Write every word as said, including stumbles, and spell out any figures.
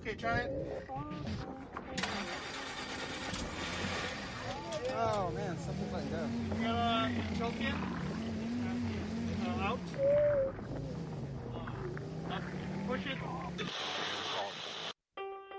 Okay, try it. Oh man, something's letting go. You got uh, choke in. Uh, out.